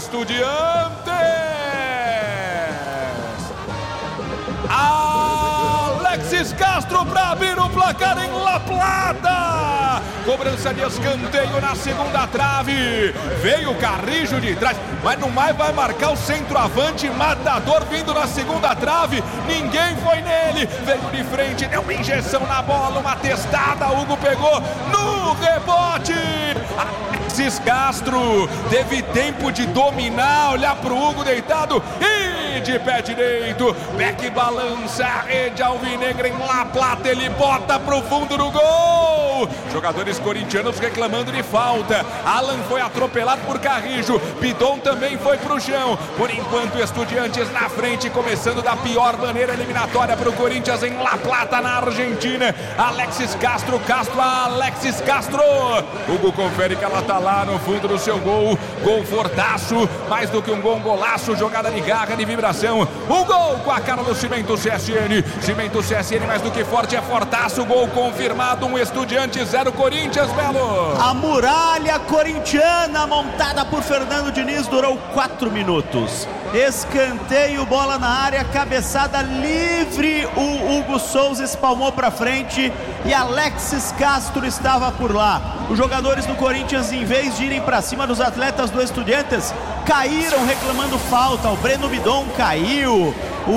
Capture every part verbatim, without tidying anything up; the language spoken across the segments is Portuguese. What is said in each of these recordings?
Estudiantes. Alexis Castro para abrir o placar em La Plata. Cobrança de escanteio na segunda trave. Veio o Carrijo de trás, mas no mais vai marcar o centroavante matador vindo na segunda trave. Ninguém foi nele. Veio de frente, deu uma injeção na bola, uma testada. Hugo pegou no rebote. Alexis Castro teve tempo de dominar, olhar pro Hugo deitado e de pé direito. Pé que balança a rede alvinegra em La Plata. Ele bota pro fundo do gol. Jogadores corintianos reclamando de falta. Alan foi atropelado por Carrijo. Pidon também foi pro chão. Por enquanto, Estudiantes na frente, começando da pior maneira eliminatória pro Corinthians em La Plata, na Argentina. Alexis Castro, Castro, Alexis Castro. Hugo confere que ela tá lá no fundo do seu gol. Gol fortaço, mais do que um gol, um golaço. Jogada de garra, de vibração. O gol com a cara do Cimento C S N. Cimento C S N mais do que forte, é fortaço. Gol confirmado, um Estudiante zero Corinthians, Belo. A muralha corintiana montada por Fernando Diniz durou quatro minutos. Escanteio, bola na área, cabeçada livre. O Hugo Souza espalmou para frente e Alexis Castro estava por lá. Os jogadores do Corinthians, em vez de irem para cima dos atletas do Estudiantes, caíram reclamando falta. O Breno Bidon caiu,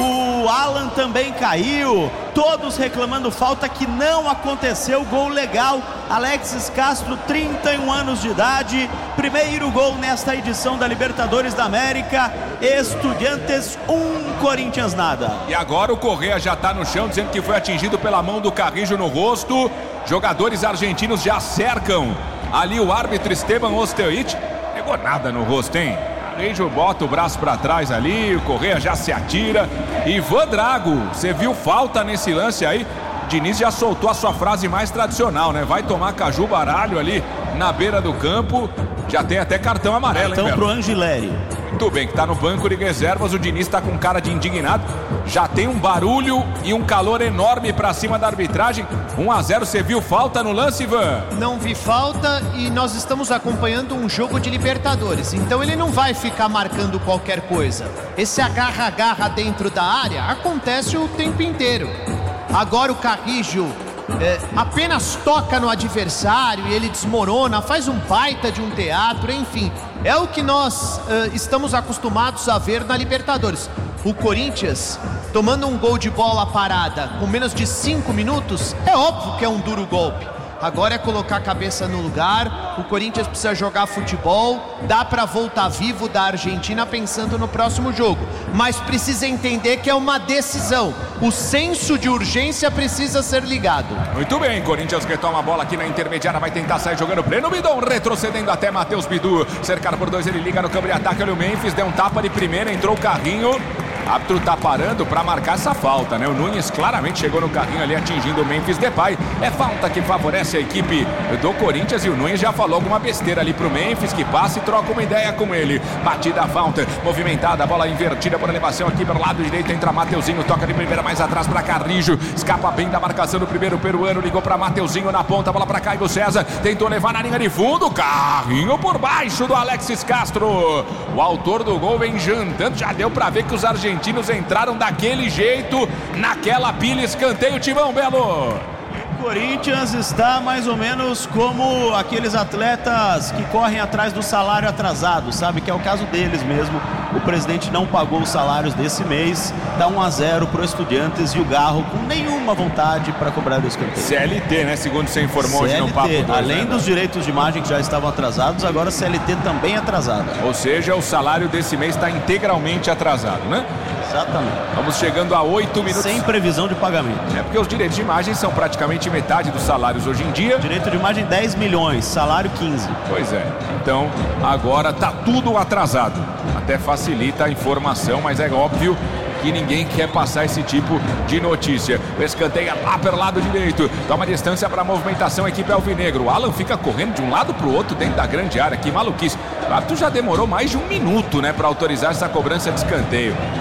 o Alan também caiu, todos reclamando falta que não aconteceu. Gol legal, Alexis Castro, trinta e um anos de idade, primeiro gol nesta edição da Libertadores da América. Estudiantes um, Corinthians nada. E agora o Correa já está no chão, dizendo que foi atingido pela mão do Carrijo no rosto. Jogadores argentinos já cercam ali o árbitro Esteban Ostojic. Pegou nada no rosto, hein? Carrijo bota o braço para trás ali, o Correa já se atira. Ivan Drago, você viu falta nesse lance aí? Diniz já soltou a sua frase mais tradicional, né? Vai tomar caju baralho ali na beira do campo. Já tem até cartão amarelo, cartão hein, pro Angileri. Muito bem, que tá no banco de reservas. O Diniz tá com cara de indignado. Já tem um barulho e um calor enorme pra cima da arbitragem. um a zero, você viu falta no lance, Ivan? Não vi falta e nós estamos acompanhando um jogo de Libertadores. Então ele não vai ficar marcando qualquer coisa. Esse agarra-agarra dentro da área acontece o tempo inteiro. Agora o Carrijo é, apenas toca no adversário e ele desmorona, faz um baita de um teatro, enfim. É o que nós uh, estamos acostumados a ver na Libertadores. O Corinthians tomando um gol de bola parada com menos de cinco minutos, é óbvio que é um duro golpe. Agora é colocar a cabeça no lugar. O Corinthians precisa jogar futebol. Dá para voltar vivo da Argentina pensando no próximo jogo, mas precisa entender que é uma decisão. O senso de urgência precisa ser ligado. Muito bem, Corinthians retoma a bola aqui na intermediária. Vai tentar sair jogando Breno Bidon, retrocedendo até Matheus Bidu. Cercar por dois, ele liga no campo de ataque. Olha o Memphis, deu um tapa de primeira, entrou o carrinho. O árbitro tá parando para marcar essa falta, né? O Nunes claramente chegou no carrinho ali, atingindo o Memphis Depay. É falta que favorece a equipe do Corinthians e o Nunes já falou alguma besteira ali pro Memphis, que passa e troca uma ideia com ele. Batida a falta, movimentada, a bola invertida por elevação aqui pelo lado direito. Entra Mateuzinho, toca de primeira mais atrás para Carrijo. Escapa bem da marcação do primeiro peruano, ligou para Mateuzinho na ponta, bola para Caio César. Tentou levar na linha de fundo, carrinho por baixo do Alexis Castro. O autor do gol vem jantando, já deu para ver que os argentinos argentinos entraram daquele jeito, naquela pilha, escanteio, Timão Belo. O Corinthians está mais ou menos como aqueles atletas que correm atrás do salário atrasado, sabe? Que é o caso deles mesmo. O presidente não pagou os salários desse mês, dá um a zero pro Estudiantes e o Garro com nenhuma vontade para cobrar o escanteio. C L T, né? Segundo você informou hoje no Papo dois, além né? dos direitos de imagem que já estavam atrasados, agora a C L T também atrasada. Ou seja, o salário desse mês está integralmente atrasado, né? Exatamente. Vamos chegando a oito minutos. Sem previsão de pagamento. É porque os direitos de imagem são praticamente metade dos salários hoje em dia. Direito de imagem dez milhões, salário quinze. Pois é. Então, agora tá tudo atrasado. Até facilita a informação, mas é óbvio que ninguém quer passar esse tipo de notícia. O escanteio é lá pelo lado direito. Toma distância para a movimentação, a equipe alvinegro. O Alan fica correndo de um lado para o outro dentro da grande área. Que maluquice. O árbitro já demorou mais de um minuto, né, para autorizar essa cobrança de escanteio. Pelo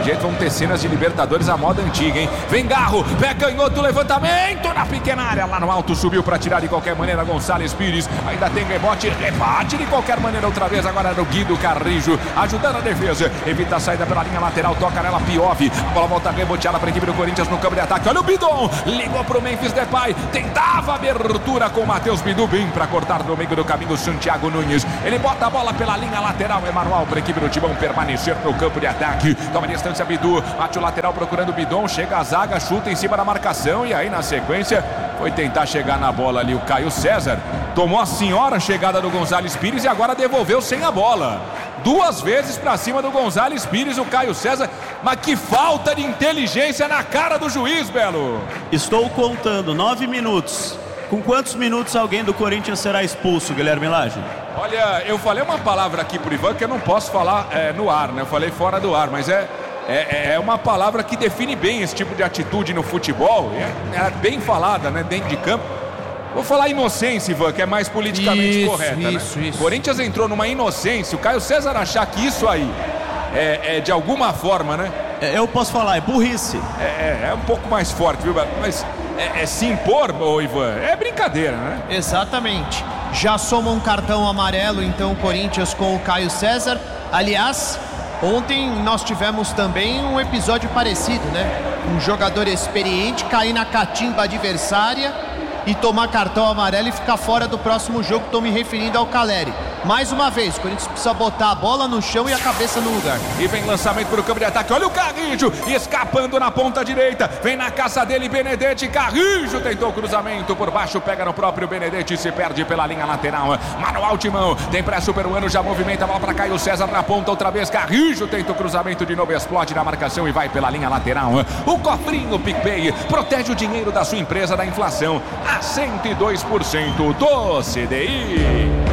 Pelo jeito vão ter cenas de Libertadores à moda antiga, hein? Vem Garro, pé canhoto, levantamento na pequena área, lá no alto, subiu para tirar de qualquer maneira Gonçalves Pires, ainda tem rebote, rebate de qualquer maneira outra vez, agora era o Guido Carrijo, ajudando a defesa, evita a saída pela linha lateral, toca nela Piove, a bola volta reboteada para a equipe do Corinthians no campo de ataque, olha o Bidon, ligou pro Memphis Depay, tentava a abertura com o Matheus Bidu, bem para cortar no meio do caminho Santiago Nunes, ele bota a bola pela linha lateral, é manual para a equipe do Timão permanecer no campo de ataque, toma a distância Bidu, bate o lateral procurando o Bidon, chega a zaga, chuta em cima da marcação e aí na sequência foi tentar chegar na bola ali o Caio César, tomou a senhora chegada do Gonçalves Pires e agora devolveu sem a bola. Duas vezes para cima do Gonçalves Pires, o Caio César, mas que falta de inteligência na cara do juiz, Belo. Estou contando, nove minutos. Com quantos minutos alguém do Corinthians será expulso, Guilherme Lage? Olha, eu falei uma palavra aqui pro Ivan que eu não posso falar é, no ar, né? Eu falei fora do ar, mas é, é, é uma palavra que define bem esse tipo de atitude no futebol. É, é bem falada, né? Dentro de campo. Vou falar inocência, Ivan, que é mais politicamente isso, correta, isso, né? Isso. Corinthians entrou numa inocência. O Caio César achar que isso aí é, é de alguma forma, né? É, eu posso falar, é burrice. É, é, é um pouco mais forte, viu? Mas é, é se impor, ô Ivan, é brincadeira, né? Exatamente. Já soma um cartão amarelo, então, o Corinthians com o Caio César. Aliás, ontem nós tivemos também um episódio parecido, né? Um jogador experiente cair na catimba adversária e tomar cartão amarelo e ficar fora do próximo jogo. Estou me referindo ao Caleri. Mais uma vez, o Corinthians precisa botar a bola no chão e a cabeça no lugar. E vem lançamento para o campo de ataque. Olha o Carrijo escapando na ponta direita. Vem na caça dele Benedetti. Carrijo tentou o cruzamento por baixo. Pega no próprio Benedetti e se perde pela linha lateral. Manuel Timão. Tem pressa o peruano. Já movimenta a bola para Caio César na ponta outra vez. Carrijo tenta o cruzamento de novo. Explode na marcação e vai pela linha lateral. O cofrinho PicPay protege o dinheiro da sua empresa da inflação a cento e dois por cento do C D I.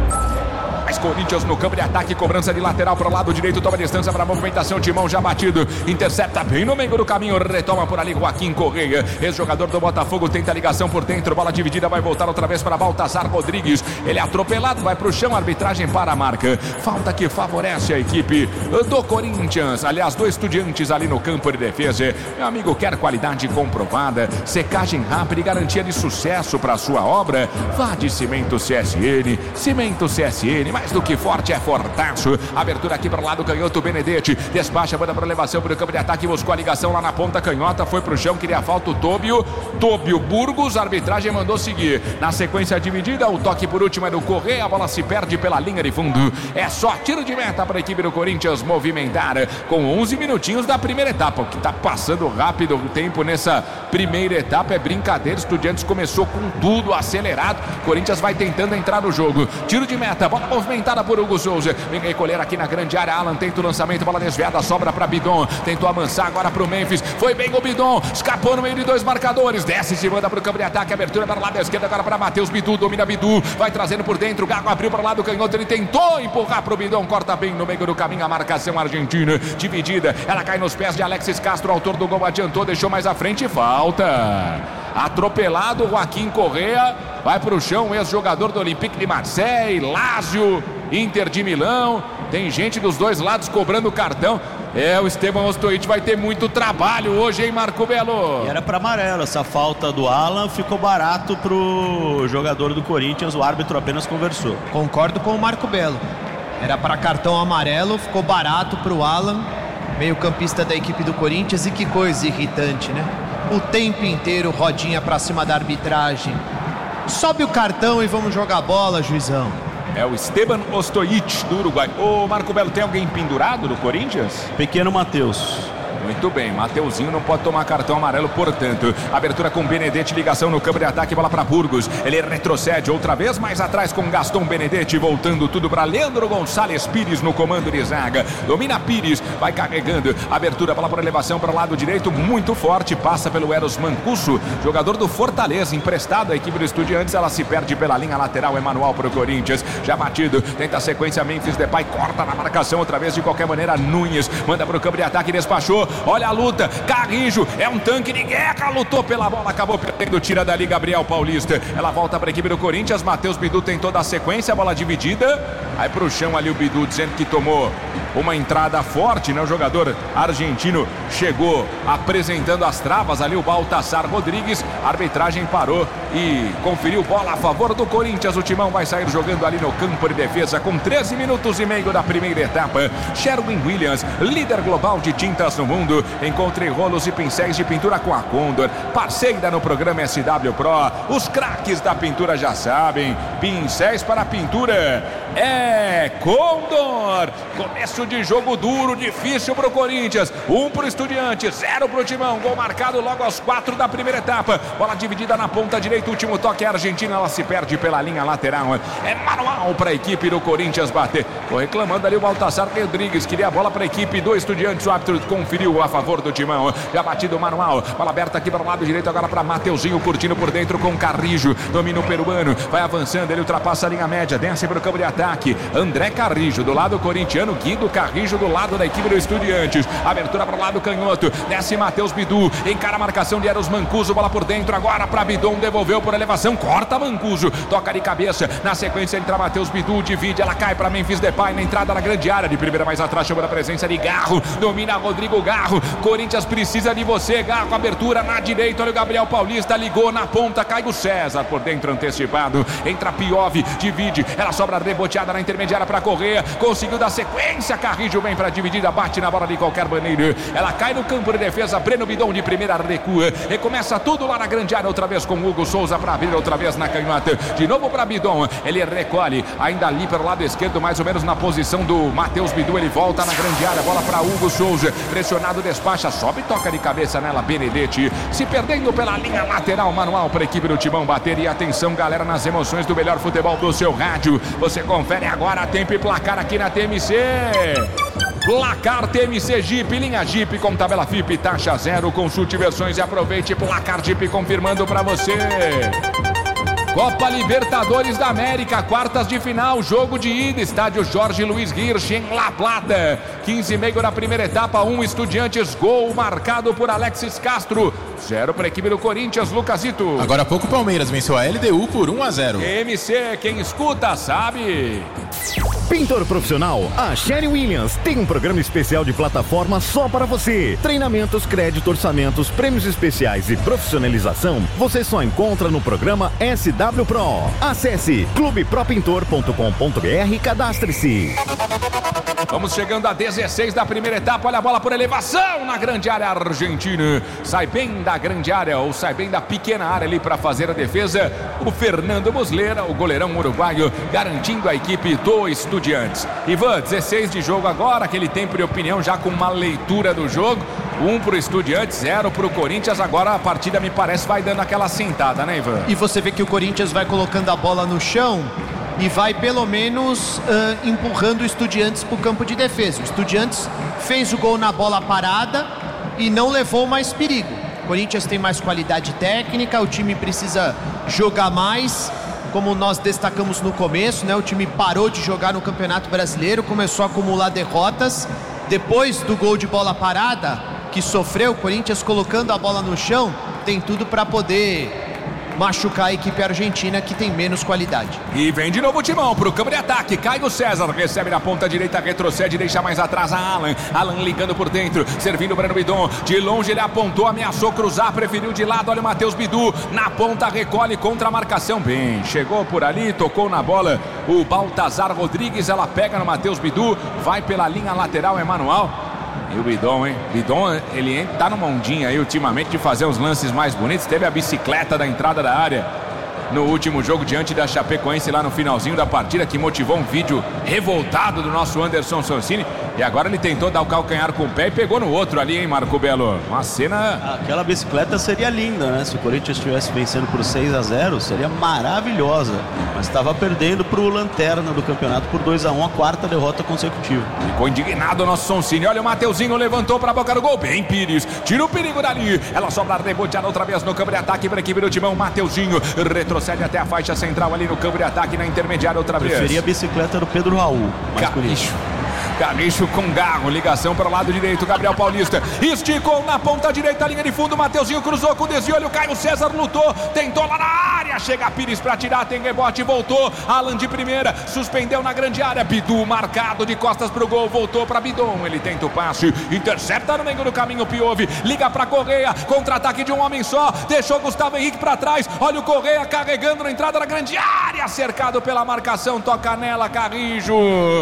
Mais Corinthians no campo de ataque, cobrança de lateral para o lado direito, toma distância para a movimentação, Timão já batido, intercepta bem no meio do caminho, retoma por ali Joaquim Correia, ex-jogador do Botafogo, tenta a ligação por dentro, bola dividida, vai voltar outra vez para Baltazar Rodrigues, ele é atropelado, vai para o chão, arbitragem para a marca, falta que favorece a equipe do Corinthians, aliás, dois estudiantes ali no campo de defesa, meu amigo, quer qualidade comprovada, secagem rápida e garantia de sucesso para a sua obra, vá de Cimento C S N, Cimento C S N, mais do que forte, é fortaço. Abertura aqui para o lado, canhoto Benedetti. Despacha, manda para elevação para o campo de ataque. Buscou a ligação lá na ponta canhota. Foi para o chão, queria falta o Tóbio. Tóbio Burgos. A arbitragem mandou seguir. Na sequência dividida, o toque por último é do Correia. A bola se perde pela linha de fundo. É só tiro de meta para a equipe do Corinthians movimentar. Com onze minutinhos da primeira etapa. O que está passando rápido o tempo nessa primeira etapa é brincadeira. Estudiantes começou com tudo acelerado. Corinthians vai tentando entrar no jogo. Tiro de meta. Bola movimentada por Hugo Souza, vem recolher aqui na grande área, Alan tenta o lançamento, bola desviada, sobra para Bidon, tentou avançar agora para o Memphis, foi bem o Bidon, escapou no meio de dois marcadores, desce e se manda para o campo de ataque, abertura para o lado esquerdo agora para Matheus Bidu, domina Bidu, vai trazendo por dentro, Gago abriu para o lado canhoto, ele tentou empurrar para o Bidon, corta bem no meio do caminho, a marcação argentina, dividida, ela cai nos pés de Alexis Castro, autor do gol, adiantou, deixou mais à frente, falta. Atropelado, Joaquim Correa vai para o chão, ex-jogador do Olympique de Marseille, Lazio, Inter de Milão, tem gente dos dois lados cobrando cartão. É, o Esteban Ostojic vai ter muito trabalho hoje, hein, Marco Belo? E era para amarelo, essa falta do Alan ficou barato pro jogador do Corinthians, o árbitro apenas conversou. Concordo com o Marco Belo, era para cartão amarelo, ficou barato pro Alan, meio campista da equipe do Corinthians, e que coisa irritante, né? O tempo inteiro rodinha pra cima da arbitragem. Sobe o cartão e vamos jogar bola, juizão. É o Esteban Ostojic do Uruguai. Ô Marco Belo, tem alguém pendurado do Corinthians? Pequeno Matheus. Muito bem, Mateuzinho não pode tomar cartão amarelo, portanto, abertura com Benedetti, ligação no campo de ataque, bola para Burgos, ele retrocede outra vez, mais atrás com Gaston Benedetti, voltando tudo para Leandro Gonçalves Pires no comando de zaga, domina Pires, vai carregando, abertura, bola para elevação para o lado direito, muito forte, passa pelo Eros Mancuso, jogador do Fortaleza, emprestado à equipe do Estudiantes, ela se perde pela linha lateral, Emanuel para o Corinthians, já batido, tenta a sequência, Memphis Depay, corta na marcação outra vez, de qualquer maneira, Nunes, manda para o campo de ataque, despachou, olha a luta, Carrijo é um tanque de guerra, lutou pela bola, acabou perdendo, tira dali Gabriel Paulista, ela volta para a equipe do Corinthians, Matheus Bidu tentou dar sequência, a bola dividida, aí pro chão ali o Bidu dizendo que tomou uma entrada forte, né? O jogador argentino chegou apresentando as travas ali, o Baltasar Rodrigues. A arbitragem parou e conferiu bola a favor do Corinthians. O Timão vai sair jogando ali no campo de defesa com treze minutos e meio da primeira etapa. Sherwin Williams, líder global de tintas no mundo. Encontre rolos e pincéis de pintura com a Condor, parceira no programa S W Pro. Os craques da pintura já sabem, pincéis para pintura é Condor. Começo de jogo duro, difícil para o Corinthians, um para o Estudiantes, zero para o Timão. Gol marcado logo aos quatro da primeira etapa. Bola dividida na ponta direita, último toque, a Argentina, ela se perde pela linha lateral. É manual para a equipe do Corinthians bater. Tô reclamando ali o Baltasar Rodrigues, queria a bola para a equipe do Estudiantes. O árbitro conferiu a favor do Timão. Já batido manual, bola aberta aqui para o lado direito, agora para Mateuzinho, curtindo por dentro com Carrijo. Domina o peruano, vai avançando, ele ultrapassa a linha média, desce para o campo de ataque. André Carrijo do lado corintiano, Guido Carrijo do lado da equipe do Estudiantes. Abertura para o lado canhoto, desce Matheus Bidu, encara a marcação de Eros Mancuso, bola por dentro agora para Bidon, devolveu por elevação, corta Mancuso, toca de cabeça, na sequência entra Matheus Bidu, divide, ela cai para Memphis Depay na entrada da grande área, de primeira mais atrás, chama a presença de Garro, domina Rodrigo Garro. Corinthians precisa de você, Garro, abertura na direita, olha o Gabriel Paulista, ligou na ponta, cai o César por dentro antecipado, entra Piove, divide, ela sobra reboteada na intermediária para correr, conseguiu dar sequência, Carrijo vem para dividida, bate na bola de qualquer maneira, ela cai no campo de defesa, Breno Bidon de primeira recua, e começa tudo lá na grande área, outra vez com Hugo Souza para abrir, outra vez na canhota, de novo para Bidon, ele recolhe, ainda ali pelo lado esquerdo, mais ou menos na posição do Matheus Bidu, ele volta na grande área, bola para Hugo Souza, pressionado, despacha, sobe, toca de cabeça nela, Benedetti, se perdendo pela linha lateral, manual para a equipe do Timão bater. E atenção, galera, nas emoções do melhor futebol do seu rádio, você confere agora tempo e placar aqui na T M C. Placar T M C Jeep, linha Jeep com tabela F I P, taxa zero, consulte versões e aproveite. Placar Jeep confirmando para você. Copa Libertadores da América, quartas de final, jogo de ida, estádio Jorge Luiz Hirsch em La Plata, quinze e meio da primeira etapa, um Estudiantes, gol marcado por Alexis Castro, zero para a equipe do Corinthians, Lucasito. Agora há pouco o Palmeiras venceu a L D U por um a zero. M C, quem escuta sabe. Pintor profissional, a Sherwin Williams tem um programa especial de plataforma só para você. Treinamentos, crédito, orçamentos, prêmios especiais e profissionalização, você só encontra no programa S W Pro. Acesse clube pro pintor ponto com ponto b r e cadastre-se. Vamos chegando a dezesseis da primeira etapa, olha a bola por elevação na grande área argentina. Sai bem da grande área, ou sai bem da pequena área ali para fazer a defesa. O Fernando Muslera, o goleirão uruguaio, garantindo a equipe do Estudiantes. Ivan, dezesseis de jogo agora, aquele tempo de opinião já com uma leitura do jogo. Um pro Estudiantes, zero pro Corinthians. Agora a partida me parece vai dando aquela sentada, né, Ivan? E você vê que o Corinthians vai colocando a bola no chão e vai pelo menos uh, empurrando o Estudiantes para o campo de defesa. O Estudiantes fez o gol na bola parada e não levou mais perigo. O Corinthians tem mais qualidade técnica, o time precisa jogar mais, como nós destacamos no começo, né? O time parou de jogar no Campeonato Brasileiro, começou a acumular derrotas. Depois do gol de bola parada que sofreu, o Corinthians colocando a bola no chão, tem tudo para poder machucar a equipe argentina, que tem menos qualidade. E vem de novo o Timão pro campo de ataque. Caio César recebe na ponta direita, retrocede, deixa mais atrás a Alan. Alan ligando por dentro, servindo o Breno Bidon. De longe ele apontou, ameaçou cruzar, preferiu de lado. Olha o Matheus Bidu na ponta, recolhe contra a marcação. Bem, chegou por ali, tocou na bola o Baltasar Rodrigues. Ela pega no Matheus Bidu, vai pela linha lateral, é manual. E o Bidon, hein? Bidon, ele tá numa ondinha aí ultimamente de fazer uns lances mais bonitos. Teve a bicicleta da entrada da área no último jogo diante da Chapecoense lá no finalzinho da partida, que motivou um vídeo revoltado do nosso Anderson Sonsini. E agora ele tentou dar o calcanhar com o pé e pegou no outro ali, hein, Marco Belo? Uma cena... Aquela bicicleta seria linda, né? Se o Corinthians estivesse vencendo por seis a zero, seria maravilhosa. Mas estava perdendo para o Lanterna do campeonato por dois a um, a quarta derrota consecutiva. Ficou indignado o nosso Sonsini. Olha o Mateuzinho, levantou para a boca do gol. Bem, Pires. Tira o perigo dali. Ela sobra reboteada outra vez no campo de ataque para a equipe do Timão. Mateuzinho retrocede até a faixa central ali no campo de ataque, na intermediária outra vez. Preferia a bicicleta do Pedro Raul. Carrijo. Carrijo com Garro, ligação para o lado direito, Gabriel Paulista esticou na ponta direita, linha de fundo, Mateuzinho cruzou com o desvio, olha o Caio César lutou, tentou lá na área. área, chega Pires pra tirar, tem rebote, voltou, Alan de primeira, suspendeu na grande área, Bidu marcado de costas pro gol, voltou pra Bidon, ele tenta o passe, intercepta no meio do caminho, Piove, liga pra Correia, contra-ataque de um homem só, deixou Gustavo Henrique pra trás, olha o Correia carregando na entrada da grande área, cercado pela marcação, toca nela, Carrijo,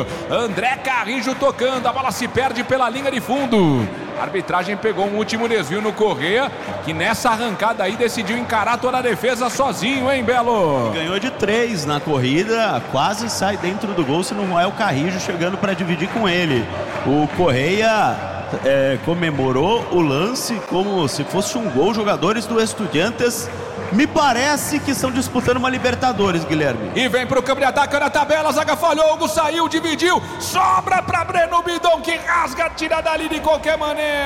André Carrijo tocando, a bola se perde pela linha de fundo. A arbitragem pegou um último desvio no Correia, que nessa arrancada aí decidiu encarar toda a defesa sozinho, hein, Belo? Ganhou de três na corrida, quase sai dentro do gol, se não é o Carrijo chegando para dividir com ele. O Correia é, comemorou o lance como se fosse um gol. Jogadores do Estudiantes me parece que estão disputando uma Libertadores, Guilherme. E vem pro campo de ataque na tabela, a zaga falhou, Hugo saiu, dividiu, sobra pra Breno Bidon, que rasga, tira dali de qualquer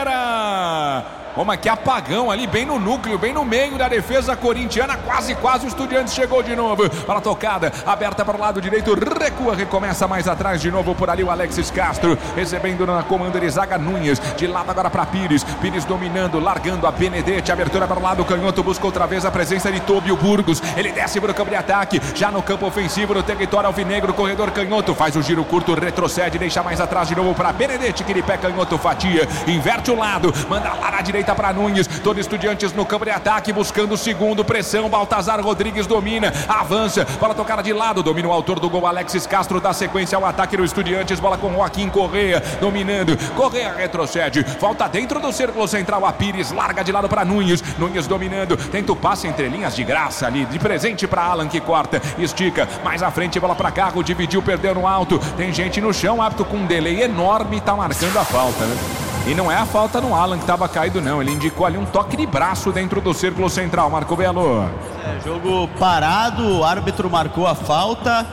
maneira. Como é que apagão ali, bem no núcleo, bem no meio da defesa corintiana, quase, quase o Estudiantes chegou de novo. Para tocada, aberta para o lado direito, recua, recomeça mais atrás de novo por ali o Alexis Castro, recebendo na comando de zaga Nunes, de lado agora para Pires, Pires dominando, largando a Benedetti, abertura para o lado canhoto, busca outra vez a presença de Tobio Burgos, ele desce para o campo de ataque, já no campo ofensivo, no território alvinegro, corredor canhoto, faz o giro curto, retrocede, deixa mais atrás de novo para Benedetti, que ele pé canhoto, fatia, inverte o lado, manda lá na direita para Nunes, todo Estudiantes no campo de ataque, buscando o segundo, pressão, Baltazar Rodrigues domina, avança, bola tocada de lado, domina o autor do gol, Alexis Castro, dá sequência ao ataque do Estudiantes, bola com Joaquim Correia, dominando, Correia retrocede, volta dentro do círculo central a Pires, larga de lado para Nunes, Nunes dominando, tenta o passe entre linhas de graça ali, de presente para Alan que corta, estica, mais à frente, bola para Carro, dividiu, perdeu no alto, tem gente no chão, apto com um delay enorme, tá marcando a falta, né? E não é a falta no Alan que estava caído não, ele indicou ali um toque de braço dentro do círculo central, Marco Belo. É, jogo parado, o árbitro marcou a falta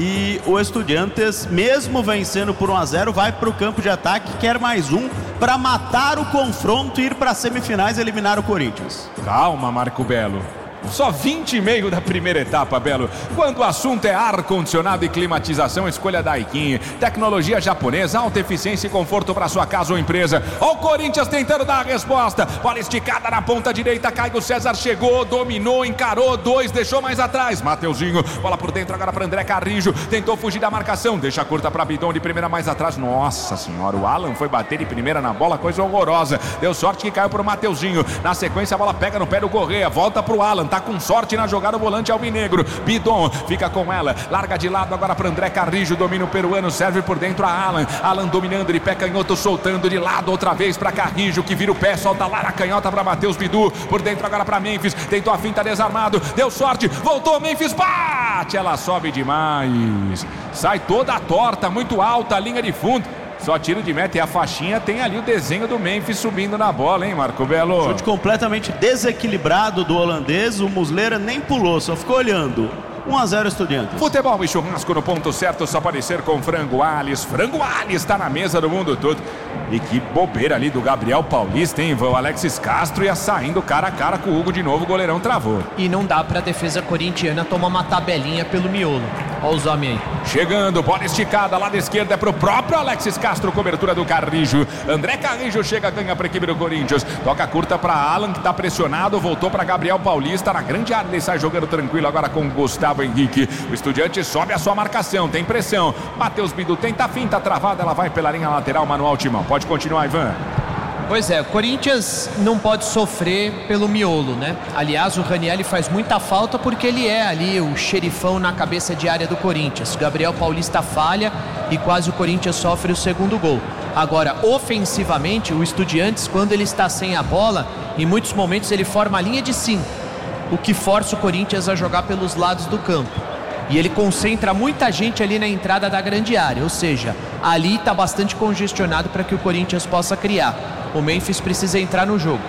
e o Estudiantes, mesmo vencendo por um a zero, vai para o campo de ataque, quer mais um para matar o confronto e ir para as semifinais e eliminar o Corinthians. Calma, Marco Belo. Só vinte e meio da primeira etapa, Belo. Quando o assunto é ar-condicionado e climatização, escolha da Daikin. Tecnologia japonesa, alta eficiência e conforto para sua casa ou empresa. Ó o Corinthians tentando dar a resposta. Bola esticada na ponta direita, Caio César chegou, dominou, encarou, dois, deixou mais atrás. Mateuzinho, bola por dentro agora para André Carrijo. Tentou fugir da marcação, deixa curta para Bidon de primeira mais atrás. Nossa senhora, o Alan foi bater de primeira na bola, coisa horrorosa. Deu sorte que caiu pro Mateuzinho. Na sequência a bola pega no pé do Correia, volta pro Alan. Tá com sorte na jogada o volante alvinegro. Bidon fica com ela, larga de lado agora para André Carrijo, domina o peruano, serve por dentro a Alan. Alan dominando de pé canhoto, soltando de lado outra vez para Carrijo, que vira o pé, solta lá na canhota para Matheus Bidu, por dentro agora para Memphis, tentou a finta, desarmado, deu sorte, voltou Memphis, bate, ela sobe demais, sai toda torta, muito alta a linha de fundo. Só tiro de meta e a faixinha tem ali o desenho do Memphis subindo na bola, hein, Marco Belo? Chute completamente desequilibrado do holandês, o Muslera nem pulou, só ficou olhando. um a zero Estudiantes. Futebol e churrasco no ponto certo, só pode ser com Frango Alves. Frango Alves está na mesa do mundo todo. E que bobeira ali do Gabriel Paulista, hein? O Alexis Castro ia saindo cara a cara com o Hugo de novo, o goleirão travou. E não dá pra defesa corintiana tomar uma tabelinha pelo miolo. Olha os homens aí. Chegando, bola esticada, lado esquerdo é pro próprio Alexis Castro, cobertura do Carrijo. André Carrijo chega, ganha pra equipe do Corinthians. Toca curta pra Alan, que tá pressionado, voltou pra Gabriel Paulista, na grande área, ele sai jogando tranquilo agora com Gustavo Henrique. O Estudiante sobe a sua marcação, tem pressão. Matheus Bidu tenta a finta, travada, ela vai pela linha lateral, Manuel Timão. Pode continuar, Ivan. Pois é, o Corinthians não pode sofrer pelo miolo, né? Aliás, o Ranieri faz muita falta porque ele é ali o xerifão na cabeça de área do Corinthians. Gabriel Paulista falha e quase o Corinthians sofre o segundo gol. Agora, ofensivamente, o Estudiantes, quando ele está sem a bola, em muitos momentos ele forma a linha de cinco, o que força o Corinthians a jogar pelos lados do campo. E ele concentra muita gente ali na entrada da grande área, ou seja, ali está bastante congestionado para que o Corinthians possa criar. O Memphis precisa entrar no jogo.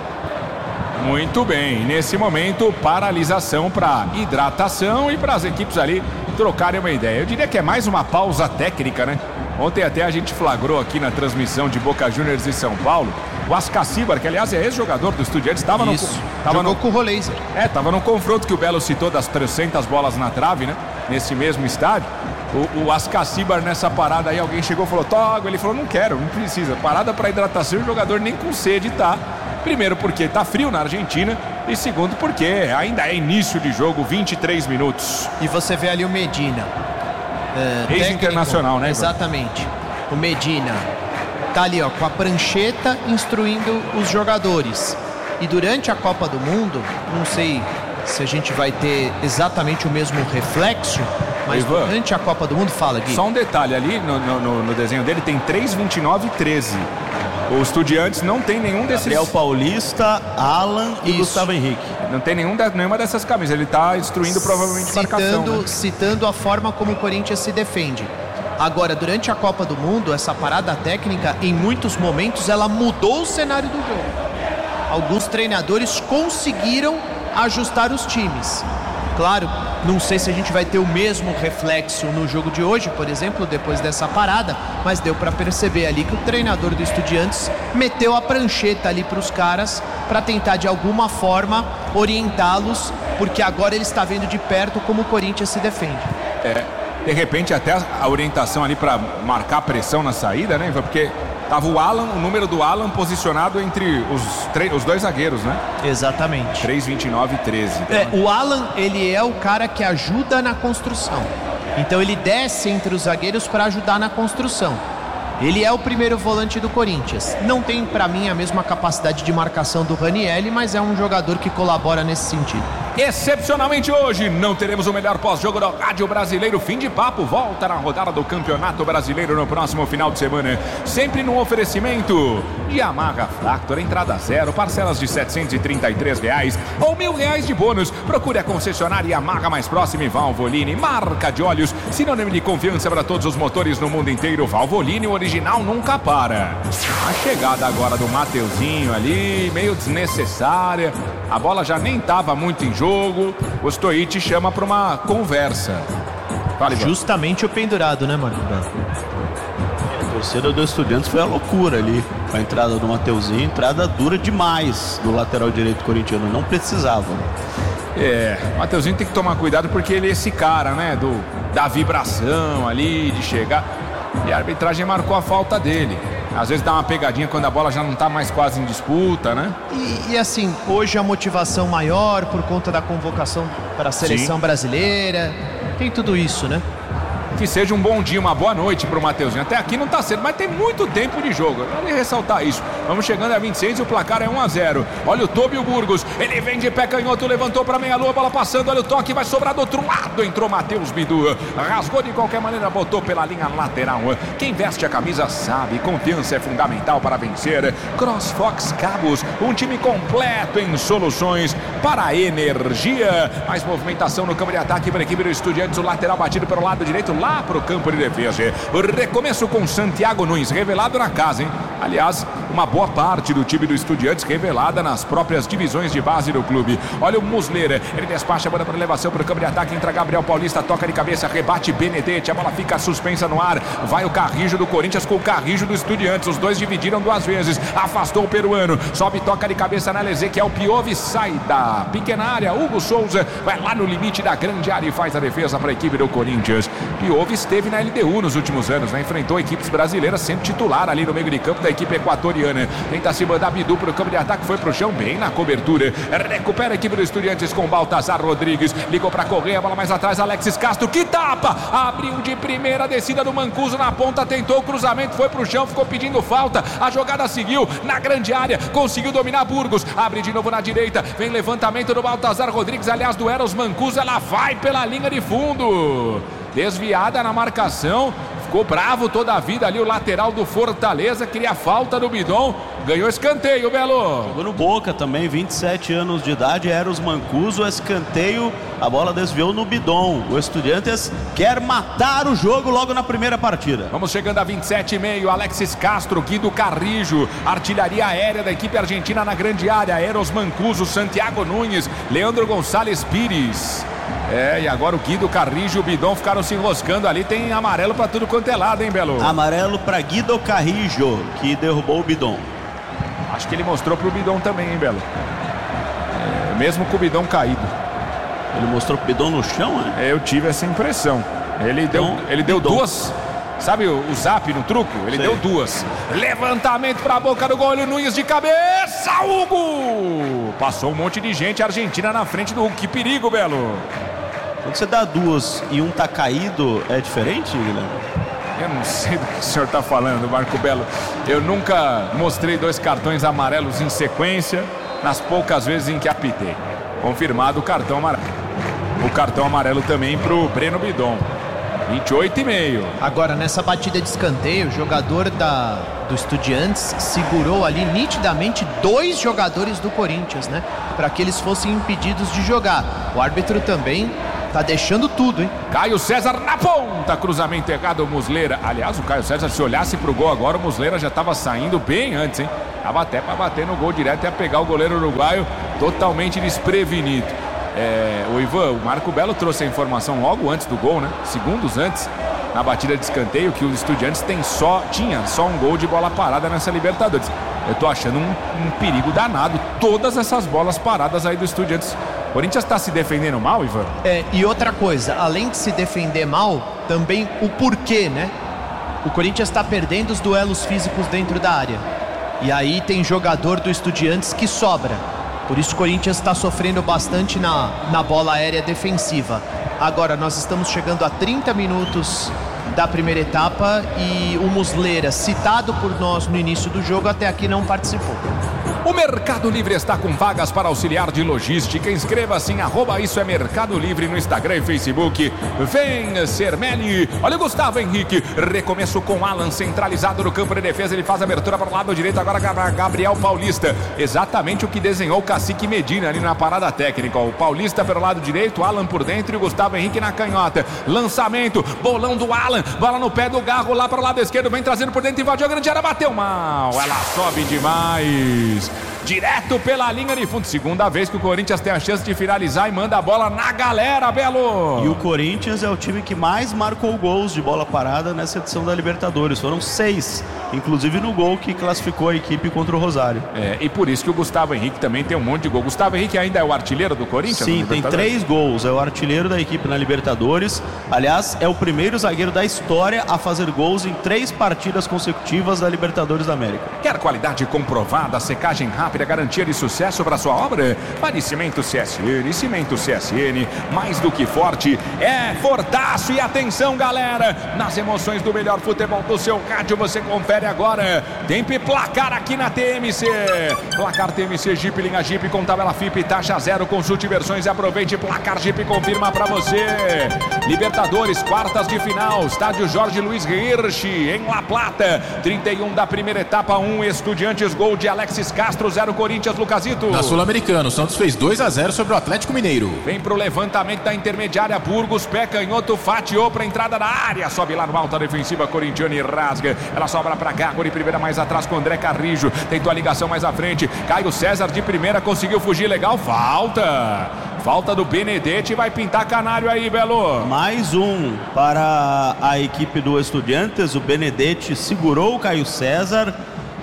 Muito bem, nesse momento, paralisação para hidratação e para as equipes ali trocarem uma ideia. Eu diria que é mais uma pausa técnica, né? Ontem até a gente flagrou aqui na transmissão de Boca Juniors e São Paulo o Ascacibar, que aliás é ex-jogador do Estudiantes, estava no, tava jogou no, com o Roleiser. É, estava no confronto que o Belo citou das trezentas bolas na trave, né? Nesse mesmo estádio. O, o Ascacibar nessa parada aí, alguém chegou e falou, Togo, ele falou, não quero, não precisa. Parada para hidratação, o jogador nem com sede tá. Primeiro porque tá frio na Argentina E segundo porque ainda é início de jogo, vinte e três minutos. E você vê ali o Medina. É, Ex-internacional, né? Exatamente. O Medina tá ali, ó, com a prancheta instruindo os jogadores. E durante a Copa do Mundo, não sei se a gente vai ter exatamente o mesmo reflexo, mas Ivan, durante a Copa do Mundo, fala, Gui. Só um detalhe, ali no, no, no desenho dele tem três, vinte e nove e treze. O Estudiantes não tem nenhum desses... Gabriel Paulista, Alan e Isso. Gustavo Henrique. Não tem nenhum, nenhuma dessas camisas. Ele está instruindo provavelmente citando, marcação. Né? Citando a forma como o Corinthians se defende. Agora, durante a Copa do Mundo, essa parada técnica, em muitos momentos, ela mudou o cenário do jogo. Alguns treinadores conseguiram ajustar os times. Claro, não sei se a gente vai ter o mesmo reflexo no jogo de hoje, por exemplo, depois dessa parada, mas deu para perceber ali que o treinador do Estudiantes meteu a prancheta ali para os caras para tentar de alguma forma orientá-los, porque agora ele está vendo de perto como o Corinthians se defende. É, de repente até a orientação ali para marcar a pressão na saída, né? Porque tava o Alan, o número do Alan posicionado entre os, os dois zagueiros, né? Exatamente. três, vinte e nove e treze. É, o Alan, ele é o cara que ajuda na construção. Então ele desce entre os zagueiros para ajudar na construção. Ele é o primeiro volante do Corinthians. Não tem, para mim, a mesma capacidade de marcação do Ranieri, mas é um jogador que colabora nesse sentido. Excepcionalmente hoje, não teremos o melhor pós-jogo do Rádio Brasileiro. Fim de papo, volta na rodada do Campeonato Brasileiro no próximo final de semana. Sempre no oferecimento de Yamaha Factor, entrada zero, parcelas de setecentos e trinta e três reais ou mil reais de bônus. Procure a concessionária Yamaha mais próxima e Valvoline, marca de óleos, sinônimo de confiança para todos os motores no mundo inteiro. Valvoline, o original nunca para. A chegada agora do Mateuzinho ali, meio desnecessária. A bola já nem estava muito em jogo. O Stoic chama para uma conversa. Vale, justamente o pendurado, né, Marco? A torcida do Estudiantes foi a loucura ali. Com a entrada do Mateuzinho, entrada dura demais do lateral direito corintiano. Não precisava. É, o Mateuzinho tem que tomar cuidado porque ele é esse cara, né? Do, da vibração ali, de chegar. E a arbitragem marcou a falta dele. Às vezes dá uma pegadinha quando a bola já não está mais quase em disputa, né? E, e assim, hoje a motivação maior por conta da convocação para a seleção Sim. brasileira. Tem tudo isso, né? Que seja um bom dia, uma boa noite pro Mateuzinho. Até aqui não tá cedo, mas tem muito tempo de jogo. Vale ressaltar isso. Vamos chegando a vinte e seis e o placar é um a zero. Olha o Tobio Burgos. Ele vem de pé canhoto, levantou pra meia-lua, bola passando. Olha o toque, vai sobrar do outro lado. Entrou Matheus Bidu. Rasgou de qualquer maneira, botou pela linha lateral. Quem veste a camisa sabe, confiança é fundamental para vencer. CrossFox Cabos, um time completo em soluções para a energia. Mais movimentação no campo de ataque para a equipe do Estudiantes. O lateral batido pelo lado direito, lá para o campo de defesa. O recomeço com Santiago Nunes, revelado na casa, hein? Aliás, uma boa parte do time do Estudiantes revelada nas próprias divisões de base do clube. Olha o Muslera, ele despacha a bola para elevação para o campo de ataque, entra Gabriel Paulista, toca de cabeça, rebate Benedetti, a bola fica suspensa no ar. Vai o Carrijo do Corinthians com o Carrijo do Estudiantes, os dois dividiram duas vezes, afastou o peruano, sobe, toca de cabeça na Ezequiel Piovi, sai da pequena área. Hugo Souza vai lá no limite da grande área e faz a defesa para a equipe do Corinthians. Piovi esteve na L D U nos últimos anos, né? Enfrentou equipes brasileiras, sempre titular ali no meio de campo da equipe equatoriana. Tenta se mandar Bidu para o campo de ataque, foi pro chão, bem na cobertura. Recupera a equipe do Estudiantes com Baltazar Rodrigues. Ligou para correr, a bola mais atrás, Alexis Castro, que tapa! Abriu de primeira, descida do Mancuso na ponta, tentou o cruzamento, foi pro chão, ficou pedindo falta. A jogada seguiu na grande área, conseguiu dominar Burgos. Abre de novo na direita, vem levantamento do Baltazar Rodrigues, aliás do Eros Mancuso, ela vai pela linha de fundo. Desviada na marcação, ficou bravo toda a vida ali o lateral do Fortaleza, queria falta do Bidon, ganhou escanteio, Belo. Jogou no Boca também, vinte e sete anos de idade, Eros Mancuso, escanteio, a bola desviou no Bidon. O Estudiantes quer matar o jogo logo na primeira partida. Vamos chegando a vinte e sete e meio, Alexis Castro, Guido Carrijo, artilharia aérea da equipe argentina na grande área, Eros Mancuso, Santiago Nunes, Leandro Gonçalves Pires. É, e agora o Guido Carrijo e o Bidon ficaram se enroscando ali, tem amarelo pra tudo quanto é lado, hein, Belo? Amarelo pra Guido Carrijo, que derrubou o Bidon. Acho que ele mostrou pro Bidon também, hein, Belo? É, mesmo com o Bidon caído. Ele mostrou pro Bidon no chão, né? É, eu tive essa impressão. Ele deu, então, ele deu duas... Sabe o, o zap no truco? Ele Sei. deu duas. Levantamento pra boca do goleiro Nunes de cabeça, Hugo! Passou um monte de gente, a Argentina na frente do Hugo. Que perigo, Belo! Quando você dá duas e um tá caído, é diferente, Guilherme? Eu não sei do que o senhor tá falando, Marco Belo. Eu nunca mostrei dois cartões amarelos em sequência, nas poucas vezes em que apitei. Confirmado o cartão amarelo. O cartão amarelo também pro Breno Bidon. vinte e oito e meio. Agora, nessa batida de escanteio, o jogador da, do Estudiantes segurou ali nitidamente dois jogadores do Corinthians, né? Para que eles fossem impedidos de jogar. O árbitro também tá deixando tudo, hein? Caio César na ponta, cruzamento errado, o Muslera. Aliás, o Caio César, se olhasse pro gol agora, o Muslera já tava saindo bem antes, hein? Tava até para bater no gol direto e ia pegar o goleiro uruguaio totalmente desprevenido. É, o Ivan, o Marco Belo trouxe a informação logo antes do gol, né? Segundos antes, na batida de escanteio, que os Estudiantes tem só, tinha só um gol de bola parada nessa Libertadores. Eu tô achando um, um perigo danado, todas essas bolas paradas aí do Estudiantes. O Corinthians tá se defendendo mal, Ivan? É, e outra coisa, além de se defender mal, também o porquê, né? O Corinthians tá perdendo os duelos físicos dentro da área. E aí tem jogador do Estudiantes que sobra. Por isso o Corinthians está sofrendo bastante na, na bola aérea defensiva. Agora nós estamos chegando a trinta minutos da primeira etapa e o Muslera, citado por nós no início do jogo, até aqui não participou. O Mercado Livre está com vagas para auxiliar de logística. Inscreva-se em arroba Isso é Mercado Livre no Instagram e Facebook. Vem ser Meli. Olha o Gustavo Henrique. Recomeço com Alan centralizado no campo de defesa. Ele faz a abertura para o lado direito. Agora Gabriel Paulista. Exatamente o que desenhou o Cacique Medina ali na parada técnica. O Paulista pelo lado direito, Alan por dentro e o Gustavo Henrique na canhota. Lançamento, bolão do Alan. Bola no pé do Garro lá para o lado esquerdo. Vem trazendo por dentro, invadiu a grande área, bateu mal. Ela sobe demais. Direto pela linha de fundo. Segunda vez que o Corinthians tem a chance de finalizar e manda a bola na galera, Belo. E o Corinthians é o time que mais marcou gols de bola parada nessa edição da Libertadores. Foram seis, inclusive no gol que classificou a equipe contra o Rosário. É, e por isso que o Gustavo Henrique também tem um monte de gol. Gustavo Henrique ainda é o artilheiro do Corinthians? Sim, tem três gols. É o artilheiro da equipe na Libertadores. Aliás, é o primeiro zagueiro da história a fazer gols em três partidas consecutivas da Libertadores da América. Quer qualidade comprovada, secagem rápida, garantia de sucesso para sua obra? Fale Cimento C S N. Cimento C S N, mais do que forte, é fortaço. E atenção, galera, nas emoções do melhor futebol do seu rádio, você confere agora. Tempo e placar aqui na T M C. Placar T M C Jeep, linha Jeep com tabela F I P, taxa zero. Consulte versões e aproveite. Placar Jeep confirma para você. Libertadores, quartas de final, estádio Jorge Luiz Hirsch, em La Plata. trinta e um da primeira etapa, um Estudiantes, gol de Alexis Castro, zero Corinthians, Lucasito. Na Sul-Americana, o Santos fez dois a zero sobre o Atlético Mineiro. Vem pro levantamento da intermediária, Burgos, pé canhoto, fatiou pra entrada da área, sobe lá no alta defensiva corintiana e rasga. Ela sobra pra cá, de primeira mais atrás com André Carrijo, tentou a ligação mais à frente, Caio César de primeira, conseguiu fugir legal, falta. Falta do Benedetti, vai pintar canário aí, Belo. Mais um para a equipe do Estudiantes, o Benedetti segurou o Caio César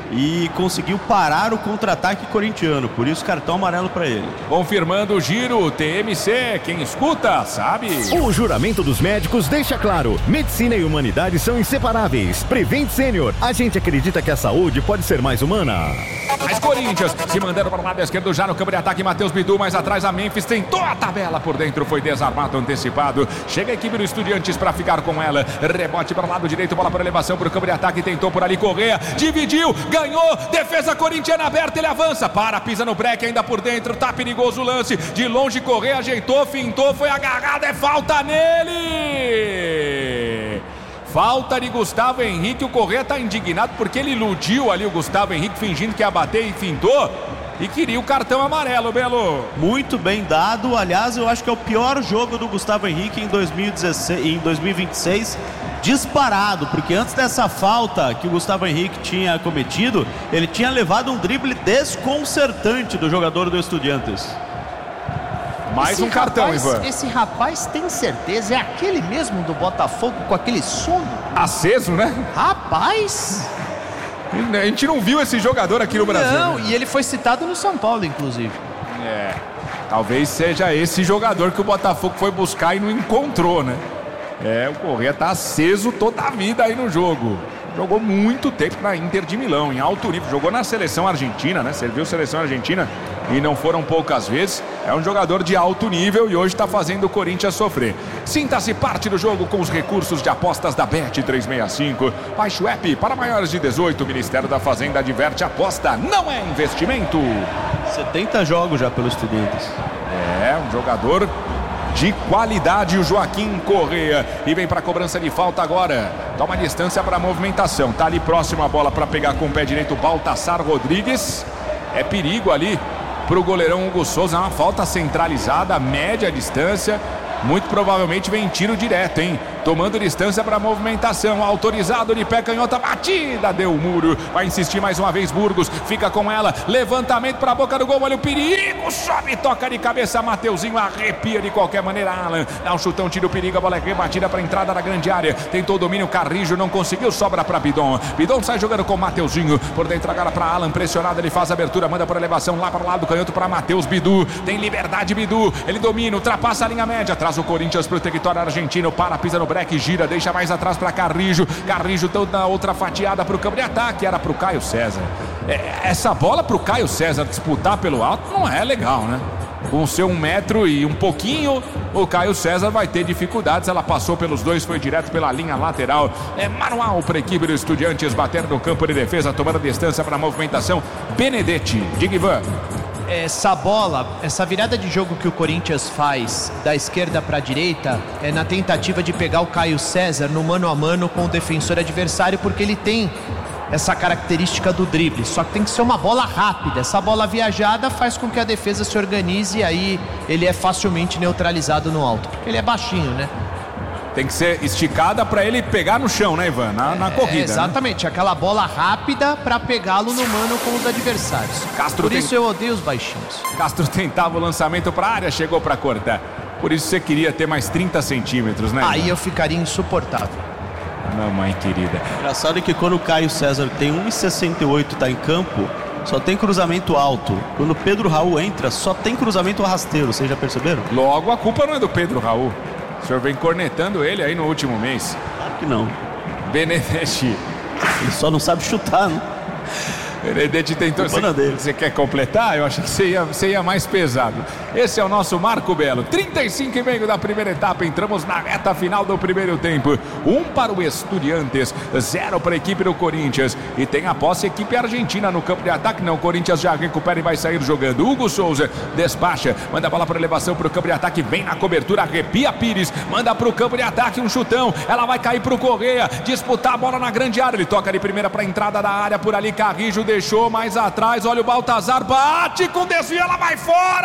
e conseguiu parar o contra-ataque corintiano, por isso cartão amarelo para ele. Confirmando o giro, T M C, quem escuta sabe. O juramento dos médicos deixa claro, medicina e humanidade são inseparáveis. Prevent Sênior, a gente acredita que a saúde pode ser mais humana. Mas Corinthians se mandando para o lado esquerdo já no campo de ataque, Matheus Bidu mais atrás, a Memphis tentou a tabela por dentro, foi desarmado, antecipado. Chega a equipe do Estudiantes para ficar com ela, rebote para o lado direito, bola para elevação para o campo de ataque, tentou por ali Correa, dividiu, ganhou, defesa corintiana aberta, ele avança, para, pisa no break ainda por dentro, tá perigoso o lance, de longe Correa ajeitou, fintou, foi agarrado, é falta nele! Falta de Gustavo Henrique, o Correa tá indignado porque ele iludiu ali o Gustavo Henrique fingindo que ia bater e fintou e queria o cartão amarelo, Belo. Muito bem dado, aliás eu acho que é o pior jogo do Gustavo Henrique em dois mil e dezesseis, em dois mil e vinte e seis, disparado, porque antes dessa falta que o Gustavo Henrique tinha cometido, ele tinha levado um drible desconcertante do jogador do Estudiantes. Mais esse um cartão, rapaz, Ivan. Esse rapaz tem certeza, é aquele mesmo do Botafogo com aquele sono? Aceso, né? Rapaz! A gente não viu esse jogador aqui no Brasil. Não, né? E ele foi citado no São Paulo, inclusive. É, talvez seja esse jogador que o Botafogo foi buscar e não encontrou, né? É, o Correa tá aceso toda a vida aí no jogo. Jogou muito tempo na Inter de Milão, em alto nível. Jogou na seleção argentina, né? Serviu a seleção argentina e não foram poucas vezes. É um jogador de alto nível e hoje está fazendo o Corinthians sofrer. Sinta-se parte do jogo com os recursos de apostas da Bet trezentos e sessenta e cinco. Baixe o app para maiores de dezoito. O Ministério da Fazenda adverte: aposta não é investimento. setenta jogos já pelos Estudiantes. É, um jogador de qualidade, o Joaquim Correa. E vem para a cobrança de falta agora. Toma distância para a movimentação. Tá ali próximo a bola para pegar com o pé direito o Baltassar Rodrigues. É perigo ali para o goleirão Hugo Souza. É uma falta centralizada, média distância. Muito provavelmente vem tiro direto, hein? Tomando distância para a movimentação. Autorizado de pé canhota. Batida, deu o muro. Vai insistir mais uma vez Burgos. Fica com ela. Levantamento para a boca do gol. Olha o perigo. Sobe, toca de cabeça. Mateuzinho arrepia de qualquer maneira. Alan dá um chutão, tira o perigo. A bola é rebatida para a entrada da grande área. Tentou o domínio. Carrijo não conseguiu. Sobra para Bidon. Bidon sai jogando com o Mateuzinho. Por dentro agora para Alan. Pressionado. Ele faz a abertura. Manda por elevação lá para o lado do canhoto para Matheus Bidu. Tem liberdade Bidu. Ele domina. Ultrapassa a linha média. Traz o Corinthians para o território argentino. Para, pisa no breque. Gira. Deixa mais atrás para Carrijo. Carrijo toda outra fatiada para o campo de ataque. Era para o Caio César. É, essa bola para o Caio César disputar pelo alto não é legal, né? Com o seu um metro e um pouquinho, o Caio César vai ter dificuldades. Ela passou pelos dois, foi direto pela linha lateral. É manual para a equipe do Estudiantes bater no campo de defesa, tomando distância para a movimentação. Benedetti, Digvan. Essa bola, essa virada de jogo que o Corinthians faz da esquerda para a direita é na tentativa de pegar o Caio César no mano a mano com o defensor adversário, porque ele tem essa característica do drible, só que tem que ser uma bola rápida. Essa bola viajada faz com que a defesa se organize e aí ele é facilmente neutralizado no alto, porque ele é baixinho, né? Tem que ser esticada para ele pegar no chão, né, Ivan? Na, na corrida. É, exatamente, né? Aquela bola rápida para pegá-lo no mano com os adversários. Castro Por tem... isso eu odeio os baixinhos. Castro tentava o lançamento para a área, chegou para cortar. Por isso você queria ter mais trinta centímetros, né, Ivan? Aí eu ficaria insuportável. Mamãe querida. Engraçado é que quando o Caio César tem um e sessenta e oito e está em campo, só tem cruzamento alto. Quando o Pedro Raul entra, só tem cruzamento rasteiro. Vocês já perceberam? Logo, a culpa não é do Pedro Raul. O senhor vem cornetando ele aí no último mês. Claro que não. Benedetti. Ele só não sabe chutar, né? Benedetti tentou. Você, você quer completar? Eu achei que você ia, você ia mais pesado. Esse é o nosso Marco Belo. trinta e cinco e meio da primeira etapa. Entramos na reta final do primeiro tempo. Um para o Estudiantes, zero para a equipe do Corinthians. E tem a posse equipe argentina no campo de ataque. Não, o Corinthians já recupera e vai sair jogando. Hugo Souza despacha, manda a bola para elevação para o campo de ataque. Vem na cobertura, arrepia Pires. Manda para o campo de ataque um chutão. Ela vai cair para o Correa. Disputar a bola na grande área. Ele toca de primeira para a entrada da área. Por ali, Carrijo deixou mais atrás, olha o Baltazar, bate com desvio, ela vai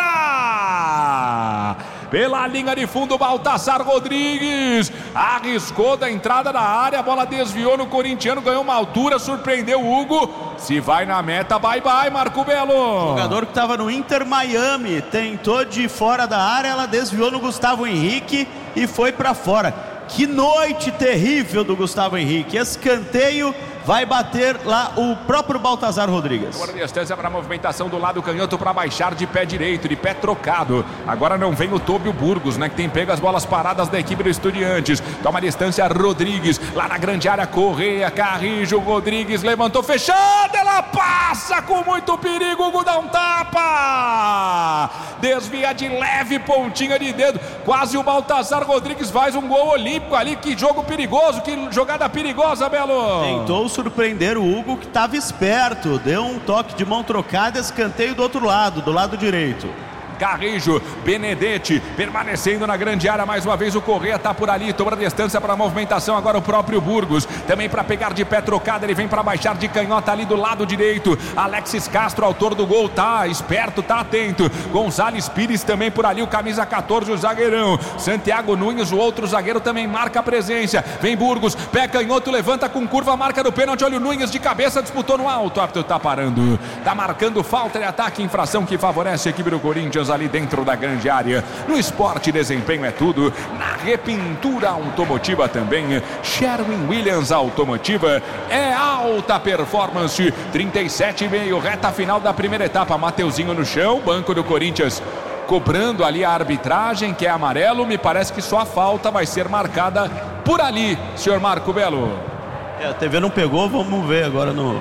fora! Pela linha de fundo, Baltazar Rodrigues arriscou da entrada da área, a bola desviou no corintiano, ganhou uma altura, surpreendeu o Hugo. Se vai na meta, bye bye, Marco Belo. Jogador que estava no Inter Miami, tentou de fora da área, ela desviou no Gustavo Henrique e foi para fora. Que noite terrível do Gustavo Henrique. Escanteio, vai bater lá o próprio Baltazar Rodrigues. Agora distância para a movimentação do lado canhoto para baixar de pé direito, de pé trocado. Agora não vem o Tóbio Burgos, né, que tem pego as bolas paradas da equipe do Estudiantes. Toma distância Rodrigues, lá na grande área, Correa, Carrijo, Rodrigues levantou, fechada, ela passa com muito perigo, Hugo dá um tapa. Desvia de leve, pontinha de dedo, quase o Baltazar Rodrigues faz um gol olímpico ali. Que jogo perigoso, que jogada perigosa, Belo. Tentou surpreender o Hugo, que estava esperto, deu um toque de mão trocada, escanteio do outro lado, do lado direito. Carrijo, Benedetti permanecendo na grande área, mais uma vez o Correa tá por ali, toma a distância para a movimentação, agora o próprio Burgos, também para pegar de pé trocado, ele vem para baixar de canhota ali do lado direito. Alexis Castro, autor do gol, tá esperto, tá atento. Gonzales Pires também por ali, o camisa catorze, o zagueirão. Santiago Nunes, o outro zagueiro, também marca a presença. Vem Burgos, pé canhoto, levanta com curva, marca do pênalti, olha o Nunes de cabeça, disputou no alto, o árbitro tá parando, tá marcando falta de ataque, infração que favorece a equipe do Corinthians ali dentro da grande área. No esporte, desempenho é tudo. Na repintura automotiva também, Sherwin Williams Automotiva é alta performance. trinta e sete e meio, reta final da primeira etapa. Mateuzinho no chão, banco do Corinthians cobrando ali a arbitragem, que é amarelo. Me parece que só a falta vai ser marcada por ali, senhor Marco Belo. É, a T V não pegou, vamos ver agora no,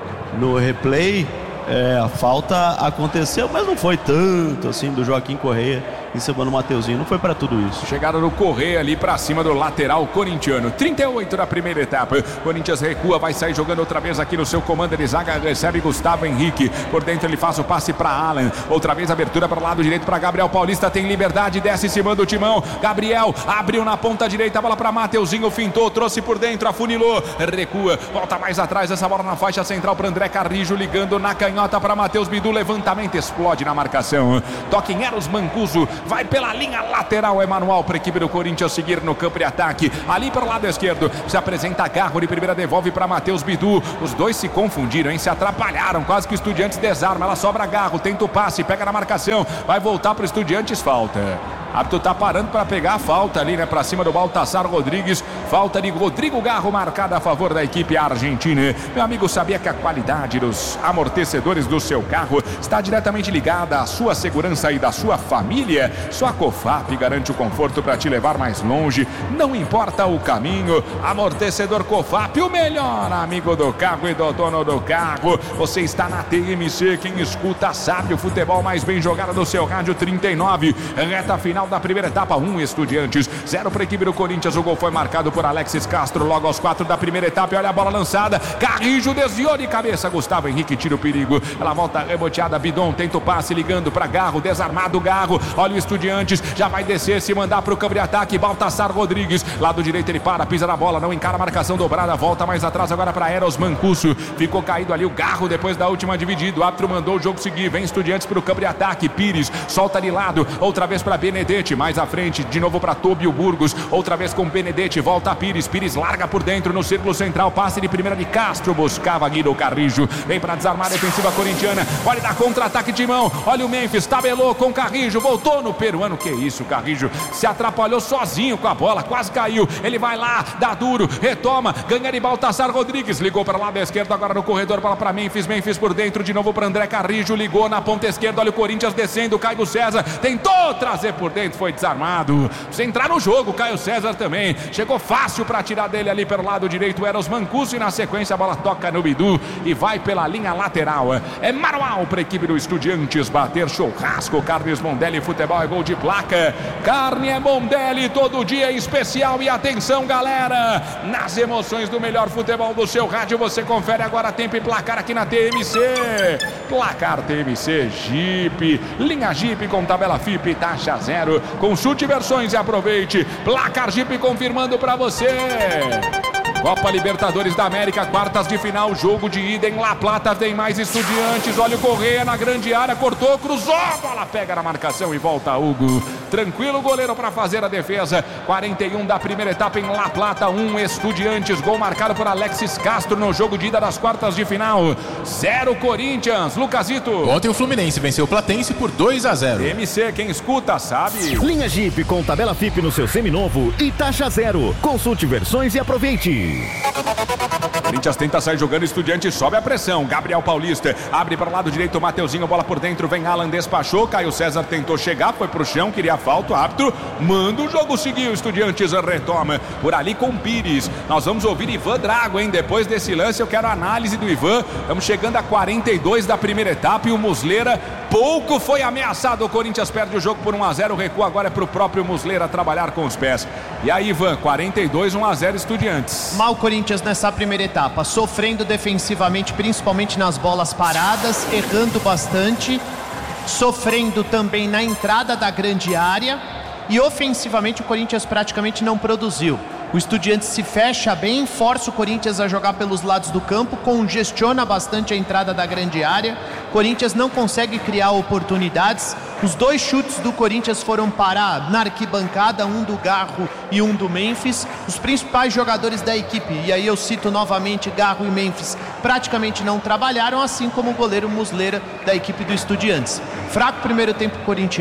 no replay. É, a falta aconteceu, mas não foi tanto assim do Joaquim Correia em cima do Mateuzinho, não foi para tudo isso. Chegaram no Correia ali para cima do lateral corintiano. trinta e oito na primeira etapa. Corinthians recua, vai sair jogando outra vez aqui no seu comando de zaga. Recebe Gustavo Henrique. Por dentro ele faz o passe para Alan. Outra vez abertura para o lado direito para Gabriel Paulista. Tem liberdade, desce em cima do timão. Gabriel abriu na ponta direita, a bola para Mateuzinho. Fintou, trouxe por dentro, afunilou. Recua, volta mais atrás. Essa bola na faixa central para André Carrijo. Ligando na canhota para Matheus Bidu. Levantamento, explode na marcação. Toque em Eros Mancuso. Vai pela linha lateral, é manual para a equipe do Corinthians seguir no campo de ataque. Ali para o lado esquerdo, se apresenta Garro de primeira, devolve para Matheus Bidu. Os dois se confundiram, hein? Se atrapalharam, quase que o Estudiantes desarma. Ela sobra Garro, tenta o passe, pega na marcação. Vai voltar para o Estudiantes, falta. Árbitro tá parando para pegar a falta ali, né? Para cima do Baltassar Rodrigues. Falta de Rodrigo Garro marcada a favor da equipe argentina. Meu amigo, sabia que a qualidade dos amortecedores do seu carro está diretamente ligada à sua segurança e da sua família? Só a Cofap garante o conforto para te levar mais longe. Não importa o caminho. Amortecedor Cofap, o melhor amigo do carro e do dono do carro. Você está na T M C. Quem escuta sabe, o futebol mais bem jogado do seu rádio. Trinta e nove. Reta final da primeira etapa, um Estudiantes, zero para a equipe do Corinthians. O gol foi marcado por Alexis Castro logo aos quatro da primeira etapa. E olha a bola lançada, Carrijo desviou de cabeça, Gustavo Henrique tira o perigo. Ela volta reboteada, Bidon tenta o passe, ligando para Garro, desarmado Garro. Olha o Estudiantes, já vai descer, se mandar para o campo de ataque. Baltassar Rodrigues, lado direito ele para, pisa na bola, não encara a marcação dobrada, volta mais atrás agora para Eros Mancuso. Ficou caído ali o Garro depois da última dividida. O árbitro mandou o jogo seguir, vem Estudiantes para o campo de ataque. Pires solta de lado, outra vez para Benedetti. Mais à frente, de novo para Tobio Burgos, outra vez com Benedetti, volta a Pires, Pires larga por dentro no círculo central, passe de primeira de Castro, buscava Guido Carrijo, vem para desarmar a defensiva corintiana, olha da contra-ataque de mão, olha o Memphis, tabelou com Carrijo, voltou no peruano, que isso, Carrijo se atrapalhou sozinho com a bola, quase caiu, ele vai lá, dá duro, retoma, ganha de Baltassar Rodrigues, ligou para o lado esquerdo, agora no corredor, bola para Memphis, Memphis por dentro, de novo para André Carrijo, ligou na ponta esquerda, olha o Corinthians descendo, Caio César, tentou trazer por dentro, foi desarmado. Precisa entrar no jogo, Caio César também. Chegou fácil para tirar dele ali pelo lado direito, Eros Mancuso, e na sequência a bola toca no Bidu e vai pela linha lateral. É manual para a equipe do Estudiantes bater churrasco. Carnes Mondelli, futebol é gol de placa. Carne é Mondelli, todo dia é especial. E atenção, galera, nas emoções do melhor futebol do seu rádio, você confere agora tempo e placar aqui na T M C. Placar T M C, Jeep, linha Jeep com tabela F I P, taxa zero. Consulte versões e aproveite. Placar Jeep confirmando para você. Copa Libertadores da América, quartas de final, jogo de ida em La Plata, tem mais Estudiantes, olha o Correia na grande área, cortou, cruzou, a bola pega na marcação e volta Hugo. Tranquilo o goleiro para fazer a defesa. quarenta e um da primeira etapa em La Plata, um Estudiantes, gol marcado por Alexis Castro no jogo de ida das quartas de final. Zero Corinthians, Lucasito. Ontem o Fluminense venceu o Platense por dois a zero. M C, quem escuta sabe. Linha Jeep com tabela F I P no seu seminovo e taxa zero. Consulte versões e aproveite. Corinthians tenta sair jogando, Estudiantes sobe a pressão. Gabriel Paulista abre para o lado direito, Mateuzinho, bola por dentro, vem Alan, despachou. Caio César tentou chegar, foi pro chão, queria falta, o árbitro manda o jogo seguir. O Estudiantes retoma por ali com Pires. Nós vamos ouvir Ivan Drago, hein? Depois desse lance eu quero a análise do Ivan. Estamos chegando a quarenta e dois da primeira etapa e o Muslera pouco foi ameaçado. O Corinthians perde o jogo por um a zero, o recuo agora é pro próprio Muslera trabalhar com os pés. E aí, Ivan, quarenta e dois, um a zero Estudiantes. Mal Corinthians nessa primeira etapa, sofrendo defensivamente, principalmente nas bolas paradas, errando bastante, sofrendo também na entrada da grande área, e ofensivamente o Corinthians praticamente não produziu. O Estudiantes se fecha bem, força o Corinthians a jogar pelos lados do campo, congestiona bastante a entrada da grande área. O Corinthians não consegue criar oportunidades. Os dois chutes do Corinthians foram parar na arquibancada, um do Garro e um do Memphis. Os principais jogadores da equipe, e aí eu cito novamente Garro e Memphis, praticamente não trabalharam, assim como o goleiro Muslera da equipe do Estudiantes. Fraco primeiro tempo corintiano.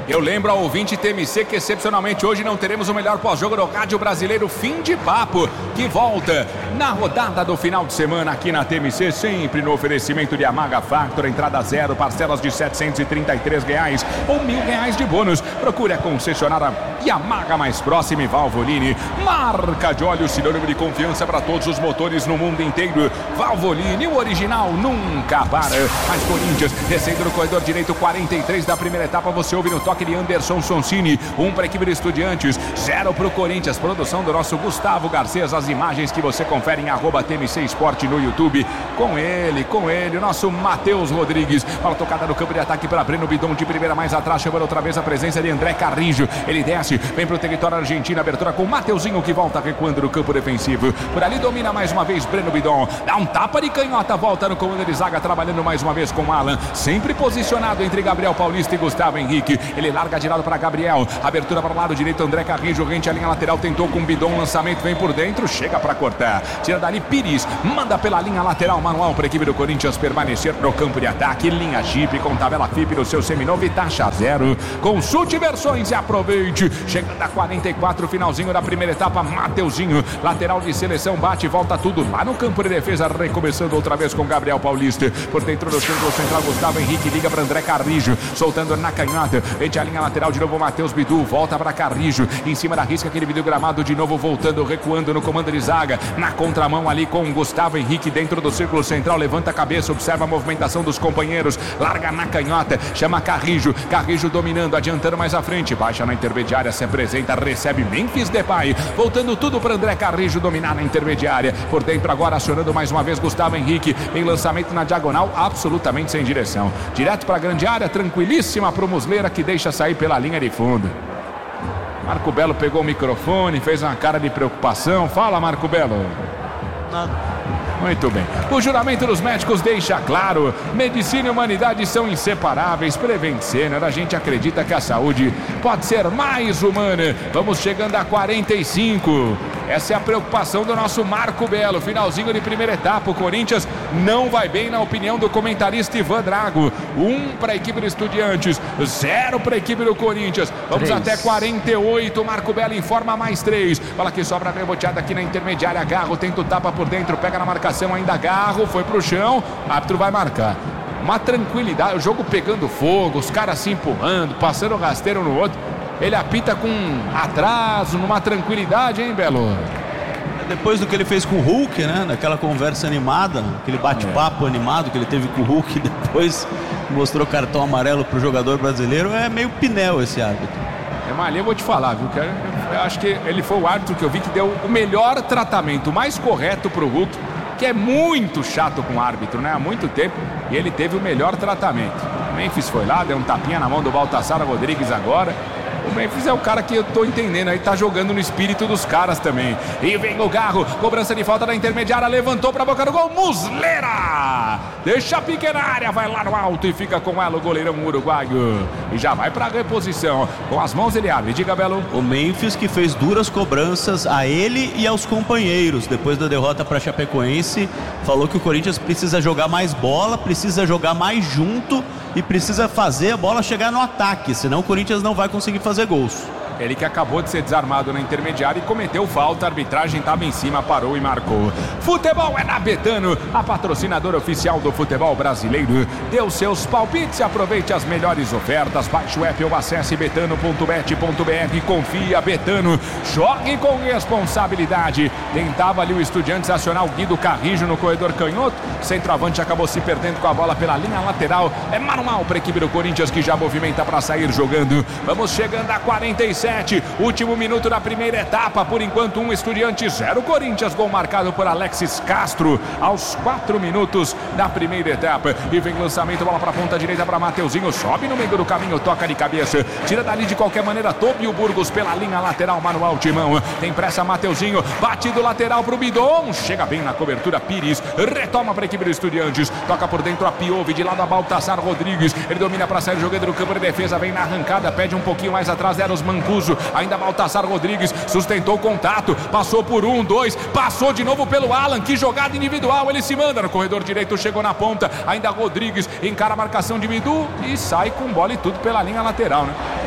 Eu lembro ao ouvinte T M C que excepcionalmente hoje não teremos o melhor pós-jogo do rádio brasileiro Fim de Papo, que volta na rodada do final de semana aqui na T M C, sempre no oferecimento de Yamaha Factor, entrada zero, parcelas de setecentos e trinta e três reais ou mil reais de bônus. Procure a concessionária Yamaha mais próxima e Valvoline, marca de óleo sinônimo de confiança para todos os motores no mundo inteiro. Valvoline, o original nunca para. Mas Corinthians, descendo no corredor direito, quarenta e três da primeira etapa, você ouve no toque de Anderson Sonsini, um para a equipe de Estudiantes, zero para o Corinthians. Produção do nosso Gustavo Garcês, as imagens que você confere em arroba T M C Esporte no YouTube. Com ele, com ele, o nosso Matheus Rodrigues. Bola tocada no campo de ataque para Breno Bidon de primeira mais atrás, chamando outra vez a presença de André Carrijo. Ele desce, vem para o território argentino, abertura com Mateuzinho que volta recuando no campo defensivo. Por ali domina mais uma vez Breno Bidon, dá um tapa de canhota, volta no comando de zaga, trabalhando mais uma vez com Alan, sempre posicionado entre Gabriel Paulista e Gustavo Henrique. Ele larga de lado para Gabriel, abertura para o lado direito, André Carrijo, rente a linha lateral, tentou com Bidon, lançamento vem por dentro, chega para cortar, tira dali Pires, manda pela linha lateral, manual para a equipe do Corinthians permanecer no campo de ataque. Linha Jeep com tabela F I P no seu seminovo e taxa zero. Consulte versões e aproveite. Chegando a quarenta e quatro, finalzinho da primeira etapa, Mateuzinho, lateral de seleção, bate e volta tudo lá no campo de defesa, recomeçando outra vez com Gabriel Paulista. Por dentro do centro central, Gustavo Henrique liga para André Carrijo, soltando na canhota, rente a linha lateral, de novo Matheus Bidu, volta para Carrijo, em cima da risca, aquele vídeo gramado, de novo voltando, recuando no comando de zaga, na contramão ali com Gustavo Henrique dentro do círculo central, levanta a cabeça, observa a movimentação dos companheiros, larga na canhota, chama Carrijo, Carrijo dominando, adiantando mais à frente, baixa na intermediária, se apresenta, recebe Memphis Depay, voltando tudo para André Carrijo dominar na intermediária, por dentro agora acionando mais uma vez Gustavo Henrique, em lançamento na diagonal, absolutamente sem direção, direto para a grande área, tranquilíssima para o Muslera, que deixa sair pela linha de fundo. Marco Belo pegou o microfone, fez uma cara de preocupação. Fala, Marco Belo. Nada. Muito bem. O juramento dos médicos deixa claro: medicina e humanidade são inseparáveis. Prevent Senior, a gente acredita que a saúde pode ser mais humana. Vamos chegando a quarenta e cinco. Essa é a preocupação do nosso Marco Belo. Finalzinho de primeira etapa. O Corinthians não vai bem, na opinião do comentarista Ivan Drago. Um para a equipe do Estudiantes, zero para a equipe do Corinthians. Vamos três. Até quarenta e oito. Marco Belo informa mais três. Fala que sobra reboteada aqui na intermediária. Garro tenta o tapa por dentro, pega na marcação. Ainda Garro, foi pro chão. Árbitro vai marcar. Uma tranquilidade, o jogo pegando fogo, os caras se empurrando, passando rasteiro no outro. Ele apita com atraso, numa tranquilidade, hein, Belo? Depois do que ele fez com o Hulk, né? Naquela conversa animada, aquele bate-papo é. animado que ele teve com o Hulk, depois mostrou cartão amarelo pro jogador brasileiro, é meio pinel esse árbitro. É, mas ali eu vou te falar, viu, cara? Eu acho que ele foi o árbitro que eu vi que deu o melhor tratamento, o mais correto pro Hulk, que é muito chato com o árbitro, né? Há muito tempo, e ele teve o melhor tratamento. O Memphis foi lá, deu um tapinha na mão do Baltassar Rodrigues agora. O Memphis é o cara que eu tô entendendo aí, tá jogando no espírito dos caras também. E vem o Garro, cobrança de falta da intermediária, levantou pra boca do gol, Muslera! Deixa a pequena área, vai lá no alto e fica com ela o goleirão uruguaio. E já vai pra reposição, com as mãos ele abre, diga, Belo. O Memphis que fez duras cobranças a ele e aos companheiros, depois da derrota pra Chapecoense, falou que o Corinthians precisa jogar mais bola, precisa jogar mais junto e precisa fazer a bola chegar no ataque, senão o Corinthians não vai conseguir fazer gols. Ele que acabou de ser desarmado na intermediária e cometeu falta, a arbitragem estava em cima, parou e marcou. Futebol é na Betano, a patrocinadora oficial do futebol brasileiro. Dê os seus palpites e aproveite as melhores ofertas. Baixe o app ou acesse betano ponto bet ponto br. Confia, Betano. Jogue com responsabilidade. Tentava ali o Estudiantes acionar o Guido Carrijo no corredor canhoto. Centroavante acabou se perdendo com a bola pela linha lateral. É manual para a equipe do Corinthians, que já movimenta para sair jogando. Vamos chegando a quarenta e sete. Último minuto da primeira etapa. Por enquanto, um Estudiante, zero Corinthians. Gol marcado por Alexis Castro aos quatro minutos da primeira etapa. E vem lançamento, bola para a ponta direita para Mateuzinho. Sobe no meio do caminho, toca de cabeça. Tira dali de qualquer maneira. Tobio Burgos pela linha lateral, manual Timão. Tem pressa Mateuzinho. Bate do lateral para o Bidon. Chega bem na cobertura Pires. Retoma para a equipe do Estudiantes. Toca por dentro a Piove. De lado a Baltassar Rodrigues. Ele domina para sair jogando no campo de defesa. Vem na arrancada. Pede um pouquinho mais atrás. Eros Mancuso. Ainda Baltassar Rodrigues sustentou o contato, passou por um, dois, passou de novo pelo Alan, que jogada individual, ele se manda no corredor direito, chegou na ponta, ainda Rodrigues encara a marcação de Bidu e sai com bola e tudo pela linha lateral, né?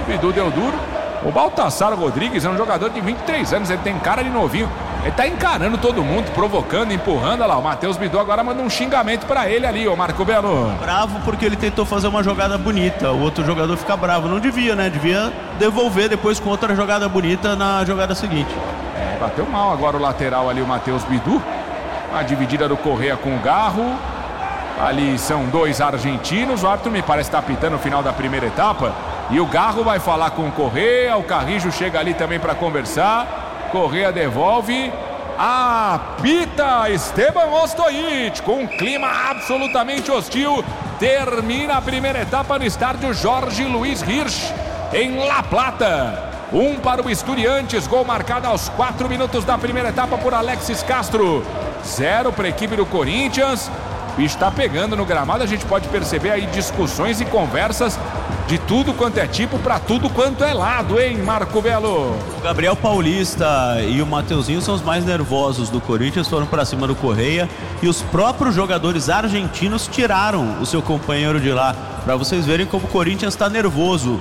O Bidu deu duro. O Baltassar Rodrigues é um jogador de vinte e três anos, ele tem cara de novinho. Ele tá encarando todo mundo, provocando, empurrando. Olha lá, o Matheus Bidu agora manda um xingamento pra ele ali, ô Marco Belo. Bravo porque ele tentou fazer uma jogada bonita. O outro jogador fica bravo. Não devia, né? Devia devolver depois com outra jogada bonita na jogada seguinte. É, bateu mal agora o lateral ali, o Matheus Bidu. A dividida do Correa com o Garro. Ali são dois argentinos. O árbitro me parece estar apitando no final da primeira etapa. E o Garro vai falar com o Correa. O Carrijo chega ali também para conversar. Correa devolve. Apita Esteban Ostojic com um clima absolutamente hostil. Termina a primeira etapa no estádio Jorge Luiz Hirsch, em La Plata. Um para o Estudiantes, gol marcado aos quatro minutos da primeira etapa por Alexis Castro. Zero para a equipe do Corinthians. O bicho está pegando no gramado, a gente pode perceber aí discussões e conversas de tudo quanto é tipo, para tudo quanto é lado, hein, Marco Belo? O Gabriel Paulista e o Mateuzinho são os mais nervosos do Corinthians, foram para cima do Correia e os próprios jogadores argentinos tiraram o seu companheiro de lá, para vocês verem como o Corinthians está nervoso.